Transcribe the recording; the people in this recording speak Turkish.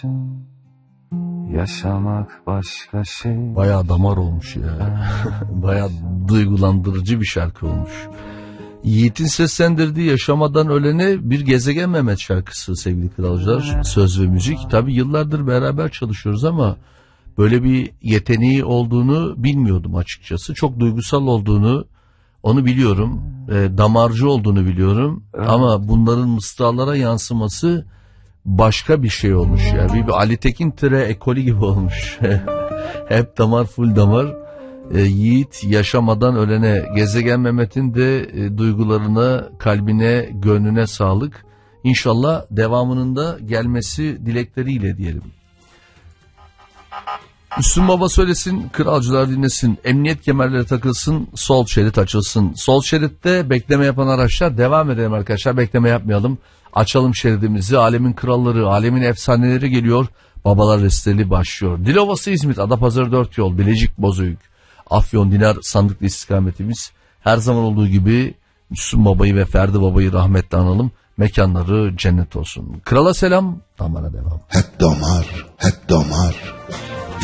Yaşamak başka şey. Bayağı damar olmuş ya. Bayağı duygulandırıcı bir şarkı olmuş. Yiğit'in seslendirdiği Yaşamadan Ölene Bir Gezegen Mehmet şarkısı sevgili kralcılar. Söz ve müzik. Tabii yıllardır beraber çalışıyoruz ama böyle bir yeteneği olduğunu bilmiyordum açıkçası. Çok duygusal olduğunu, onu biliyorum. Damarcı olduğunu biliyorum. Ama bunların mısralara yansıması başka bir şey olmuş ya. Bir Ali Tekin ekolü gibi olmuş. Hep damar, full damar. Yiğit Yaşamadan Ölene. Gezegen Mehmet'in de duygularına, kalbine, gönlüne sağlık. İnşallah devamının da gelmesi dilekleriyle diyelim. Müslüm Baba söylesin, kralcılar dinlesin, emniyet kemerleri takılsın, sol şerit açılsın. Sol şeritte bekleme yapan araçlar, devam edelim arkadaşlar, bekleme yapmayalım. Açalım şeridimizi, alemin kralları, alemin efsaneleri geliyor. Babalar Resteli başlıyor. Dilovası İzmit, Adapazarı 4 yol, Bilecik Bozüyük, Afyon Dinar Sandıklı istikametimiz. Her zaman olduğu gibi Müslüm Baba'yı ve Ferdi Baba'yı rahmetle analım. Mekanları cennet olsun. Krala selam, damara devam. Hep damar, hep damar.